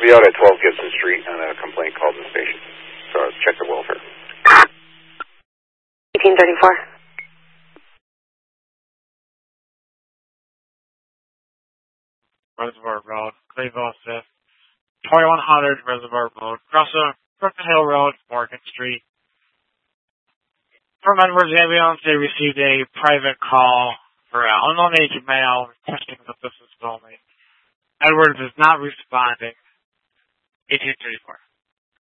Be out at 12 Gibson Street on a complaint called the station. So I'll check the welfare. 1834. Reservoir Road, Cleveland, 2100 Reservoir Road, Brooklyn Hill Road, Morgan Street. From Edwards Ambulance, they received a private call for an unknown agent male requesting that this is filming. Edwards is not responding. 1834.